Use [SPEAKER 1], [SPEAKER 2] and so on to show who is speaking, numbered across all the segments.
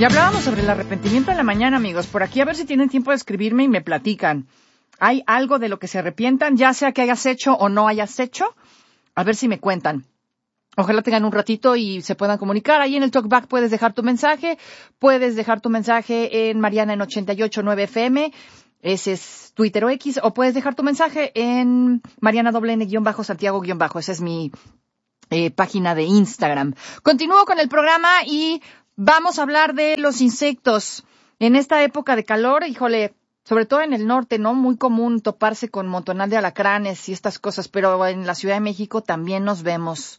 [SPEAKER 1] Y hablábamos sobre el arrepentimiento en la mañana, amigos. Por aquí a ver si tienen tiempo de escribirme y me platican. ¿Hay algo de lo que se arrepientan, ya sea que hayas hecho o no hayas hecho? A ver si me cuentan. Ojalá tengan un ratito y se puedan comunicar. Ahí en el Talkback puedes dejar tu mensaje. Puedes dejar tu mensaje en Mariana en 88.9 FM. Ese es Twitter o X. O puedes dejar tu mensaje en Mariana _Santiago_. Esa es mi página de Instagram. Continúo con el programa y vamos a hablar de los insectos. En esta época de calor, híjole, sobre todo en el norte, ¿no? Muy común toparse con montonal de alacranes y estas cosas, pero en la Ciudad de México también nos vemos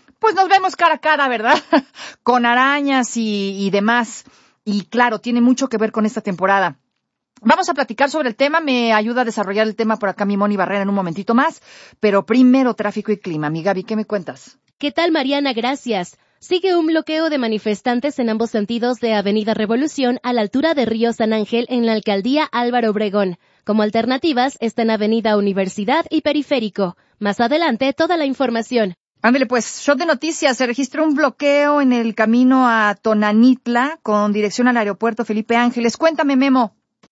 [SPEAKER 1] cara a cara, ¿verdad? Con arañas y demás. Y claro, tiene mucho que ver con esta temporada. Vamos a platicar sobre el tema. Me ayuda a desarrollar el tema por acá mi Moni Barrera en un momentito más. Pero primero, tráfico y clima. Mi Gaby, ¿qué me cuentas?
[SPEAKER 2] ¿Qué tal, Mariana? Gracias. Sigue un bloqueo de manifestantes en ambos sentidos de Avenida Revolución a la altura de Río San Ángel en la alcaldía Álvaro Obregón. Como alternativas está en Avenida Universidad y Periférico. Más adelante, toda la información.
[SPEAKER 1] Ándale pues, shot de noticias. Se registró un bloqueo en el camino a Tonanitla con dirección al aeropuerto Felipe Ángeles. Cuéntame, Memo.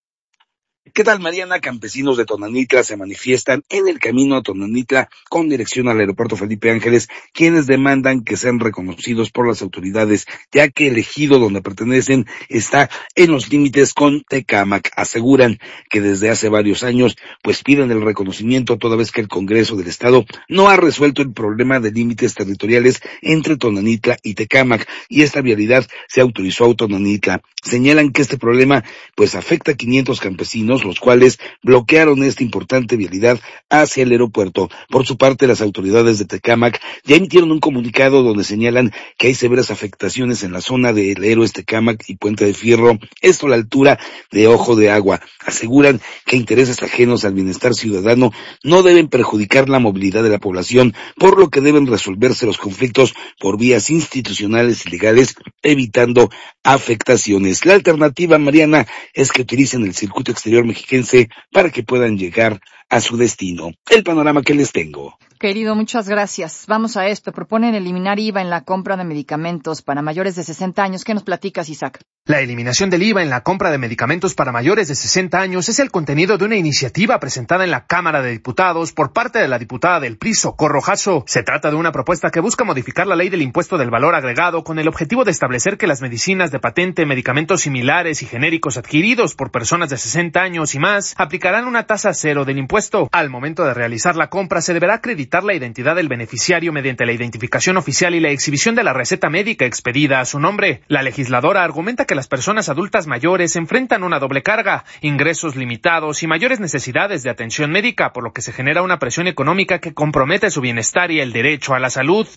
[SPEAKER 3] ¿Qué tal, Mariana? Campesinos de Tonanitla se manifiestan en el camino a Tonanitla con dirección al aeropuerto Felipe Ángeles, quienes demandan que sean reconocidos por las autoridades, ya que el ejido donde pertenecen está en los límites con Tecámac. Aseguran que desde hace varios años, pues piden el reconocimiento toda vez que el Congreso del Estado no ha resuelto el problema de límites territoriales entre Tonanitla y Tecámac, y esta vialidad se autorizó a Tonanitla. Señalan que este problema, pues afecta a 500 campesinos, los cuales bloquearon esta importante vialidad hacia el aeropuerto. Por su parte, las autoridades de Tecámac ya emitieron un comunicado donde señalan que hay severas afectaciones en la zona del Héroes Tecámac y Puente de Fierro, esto a la altura de Ojo de Agua. Aseguran que intereses ajenos al bienestar ciudadano no deben perjudicar la movilidad de la población, por lo que deben resolverse los conflictos por vías institucionales y legales, evitando afectaciones. La alternativa, Mariana, es que utilicen el circuito exterior mexiquense para que puedan llegar a su destino. El panorama que les tengo.
[SPEAKER 1] Querido, muchas gracias. Vamos a esto. Proponen eliminar IVA en la compra de medicamentos para mayores de 60 años. ¿Qué nos platicas, Isaac?
[SPEAKER 4] La eliminación del IVA en la compra de medicamentos para mayores de 60 años es el contenido de una iniciativa presentada en la Cámara de Diputados por parte de la diputada del PRI, Socorro Jasso. Se trata de una propuesta que busca modificar la ley del impuesto del valor agregado con el objetivo de establecer que las medicinas de patente, medicamentos similares y genéricos adquiridos por personas de 60 años y más aplicarán una tasa cero del impuesto. Al momento de realizar la compra se deberá acreditar la identidad del beneficiario mediante la identificación oficial y la exhibición de la receta médica expedida a su nombre. La legisladora argumenta que las personas adultas mayores enfrentan una doble carga, ingresos limitados y mayores necesidades de atención médica, por lo que se genera una presión económica que compromete su bienestar y el derecho a la salud.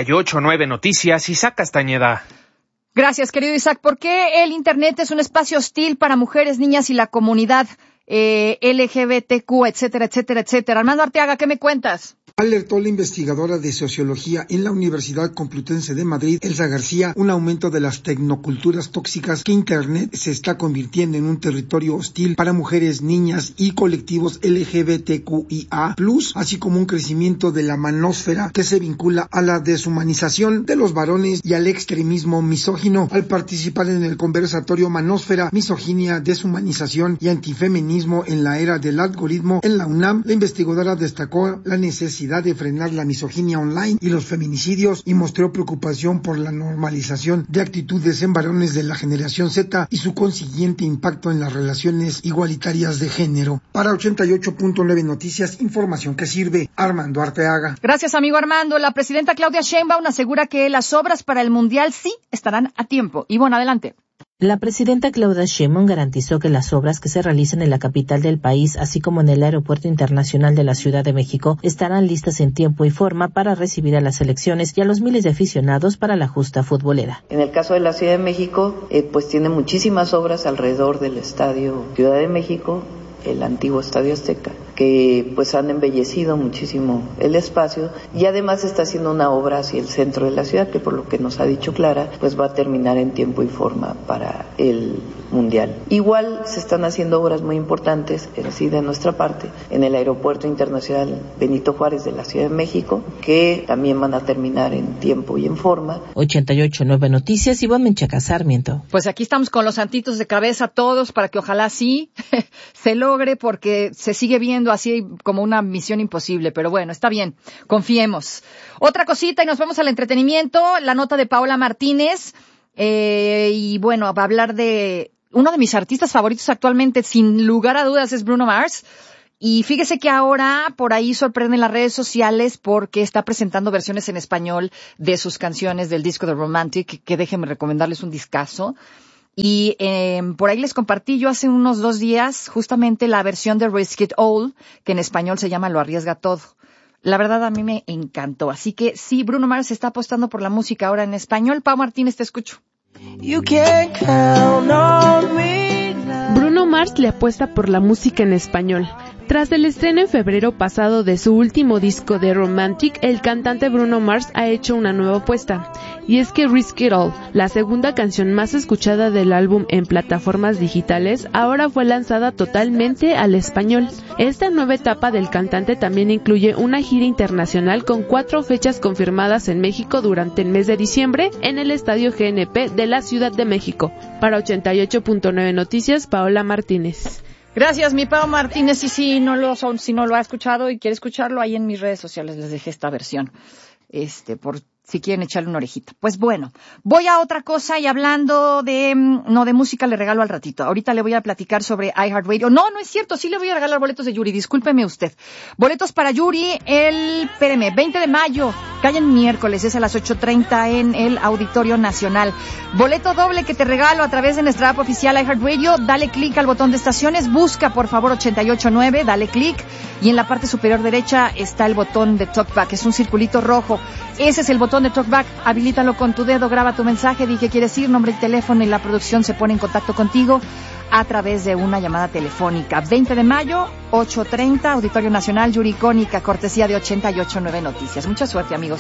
[SPEAKER 4] 88.9 Noticias, Isaac Castañeda.
[SPEAKER 1] Gracias, querido Isaac. ¿Por qué el Internet es un espacio hostil para mujeres, niñas y la comunidad LGBTQ, etcétera, etcétera, etcétera? Armando Arteaga, ¿qué me cuentas?
[SPEAKER 5] Alertó la investigadora de Sociología en la Universidad Complutense de Madrid, Elsa García, un aumento de las tecnoculturas tóxicas, que Internet se está convirtiendo en un territorio hostil para mujeres, niñas y colectivos LGBTQIA+, así como un crecimiento de la manósfera que se vincula a la deshumanización de los varones y al extremismo misógino. Al participar en el conversatorio Manósfera, Misoginia, Deshumanización y Antifeminismo en la Era del Algoritmo en la UNAM, la investigadora destacó la necesidad de frenar la misoginia online y los feminicidios y mostró preocupación por la normalización de actitudes en varones de la generación Z y su consiguiente impacto en las relaciones igualitarias de género. Para 88.9 Noticias, información que sirve. Armando Arteaga.
[SPEAKER 1] Gracias, amigo Armando. La presidenta Claudia Sheinbaum asegura que las obras para el Mundial sí estarán a tiempo. Ivonne, adelante.
[SPEAKER 6] La presidenta Claudia Sheinbaum garantizó que las obras que se realicen en la capital del país, así como en el Aeropuerto Internacional de la Ciudad de México, estarán listas en tiempo y forma para recibir a las selecciones y a los miles de aficionados para la justa futbolera.
[SPEAKER 7] En el caso de la Ciudad de México, pues tiene muchísimas obras alrededor del Estadio Ciudad de México, el antiguo Estadio Azteca, que pues han embellecido muchísimo el espacio, y además está haciendo una obra hacia el centro de la ciudad que, por lo que nos ha dicho Clara, pues va a terminar en tiempo y forma para el Mundial. Igual se están haciendo obras muy importantes, así de nuestra parte, en el Aeropuerto Internacional Benito Juárez de la Ciudad de México, que también van a terminar en tiempo y en forma.
[SPEAKER 6] 88.9 Noticias, Ivonne Menchaca Sarmiento.
[SPEAKER 1] Pues aquí estamos con los santitos de cabeza todos para que ojalá sí se logre, porque se sigue viendo así como una misión imposible, pero bueno, está bien, confiemos. Otra cosita y nos vamos al entretenimiento, la nota de Paola Martínez, y bueno, va a hablar de uno de mis artistas favoritos actualmente, sin lugar a dudas, es Bruno Mars. Y fíjese que ahora por ahí sorprenden las redes sociales porque está presentando versiones en español de sus canciones del disco de Romantic, que déjenme recomendarles un discazo. Y por ahí les compartí yo hace unos 2 días justamente la versión de Risk It All, que en español se llama Lo Arriesga Todo. La verdad a mí me encantó. Así que sí, Bruno Mars está apostando por la música ahora en español. Pau Martínez, te escucho.
[SPEAKER 8] Bruno Mars le apuesta por la música en español. Tras el estreno en febrero pasado de su último disco de Romantic, el cantante Bruno Mars ha hecho una nueva apuesta. Y es que Risk It All, la segunda canción más escuchada del álbum en plataformas digitales, ahora fue lanzada totalmente al español. Esta nueva etapa del cantante también incluye una gira internacional con 4 fechas confirmadas en México durante el mes de diciembre en el Estadio GNP de la Ciudad de México. Para 88.9 Noticias, Paola Martínez.
[SPEAKER 1] Gracias, mi Pau Martínez. Y si no lo ha escuchado y quiere escucharlo, ahí en mis redes sociales les dejé esta versión. Por si quieren echarle una orejita. Pues bueno, voy a otra cosa y hablando de música le regalo al ratito. Ahorita le voy a platicar sobre iHeartRadio. No es cierto, sí le voy a regalar boletos de Yuri, discúlpeme usted. Boletos para Yuri 20 de mayo, cae en miércoles, es a las 8:30 en el Auditorio Nacional. Boleto doble que te regalo a través de nuestra app oficial iHeartRadio. Dale clic al botón de estaciones, busca por favor 88.9, dale clic y en la parte superior derecha está el botón de Talkback, es un circulito rojo. Ese es el botón de Talkback, habilítalo con tu dedo, graba tu mensaje, di que quieres ir, nombre y teléfono y la producción se pone en contacto contigo a través de una llamada telefónica. 20 de mayo, 8:30, Auditorio Nacional, Yuri Icónica, cortesía de 88.9 Noticias. Mucha suerte, amigos.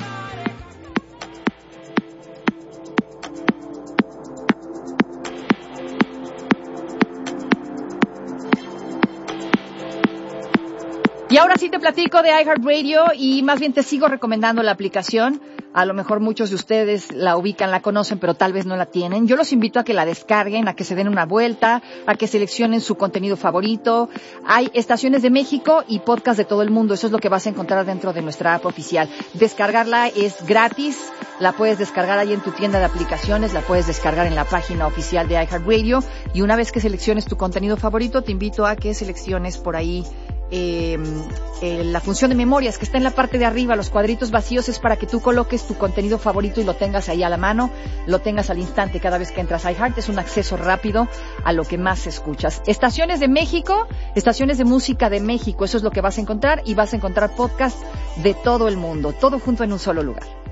[SPEAKER 1] Y ahora sí te platico de iHeartRadio y más bien te sigo recomendando la aplicación. A lo mejor muchos de ustedes la ubican, la conocen, pero tal vez no la tienen. Yo los invito a que la descarguen, a que se den una vuelta, a que seleccionen su contenido favorito. Hay estaciones de México y podcast de todo el mundo. Eso es lo que vas a encontrar dentro de nuestra app oficial. Descargarla es gratis. La puedes descargar ahí en tu tienda de aplicaciones, la puedes descargar en la página oficial de iHeartRadio. Y una vez que selecciones tu contenido favorito, te invito a que selecciones por ahí la función de memorias que está en la parte de arriba, los cuadritos vacíos, es para que tú coloques tu contenido favorito y lo tengas ahí a la mano, lo tengas al instante cada vez que entras a iHeart. Es un acceso rápido a lo que más escuchas. Estaciones de México, estaciones de música de México, eso es lo que vas a encontrar, y vas a encontrar podcasts de todo el mundo, todo junto en un solo lugar.